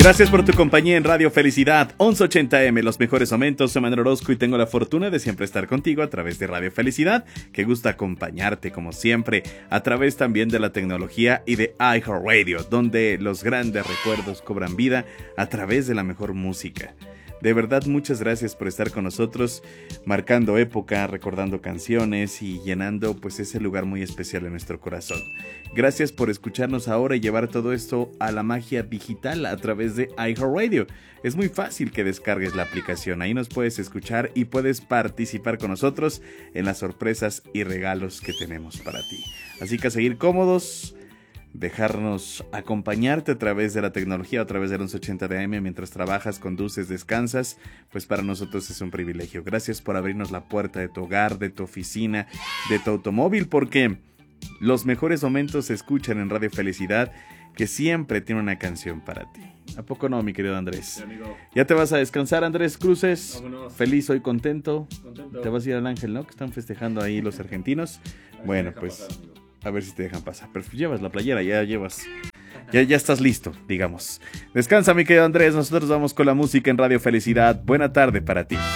Gracias por tu compañía en Radio Felicidad 1180M, los mejores momentos. Soy Manuel Orozco y tengo la fortuna de siempre estar contigo a través de Radio Felicidad, que gusta acompañarte como siempre, a través también de la tecnología y de iHeartRadio, donde los grandes recuerdos cobran vida a través de la mejor música. De verdad, muchas gracias por estar con nosotros, marcando época, recordando canciones y llenando pues ese lugar muy especial en nuestro corazón. Gracias por escucharnos ahora y llevar todo esto a la magia digital a través de iHeartRadio. Es muy fácil que descargues la aplicación, ahí nos puedes escuchar y puedes participar con nosotros en las sorpresas y regalos que tenemos para ti. Así que a seguir cómodos, dejarnos acompañarte a través de la tecnología, a través del 1180 de AM mientras trabajas, conduces, descansas, pues para nosotros es un privilegio. Gracias por abrirnos la puerta de tu hogar, de tu oficina, de tu automóvil, porque los mejores momentos se escuchan en Radio Felicidad, que siempre tiene una canción para ti. ¿A poco no, mi querido Andrés? Sí, amigo. ¿Ya te vas a descansar, Andrés Cruces? Vámonos. Feliz hoy, contento. Contento. Te vas a ir al Ángel, ¿no? Que están festejando ahí los argentinos. Bueno, pues Pasar, amigo. a ver si te dejan pasar. Pero llevas la playera, ya estás listo, digamos. Descansa, mi querido Andrés. Nosotros vamos con la música en Radio Felicidad. Buena tarde para ti.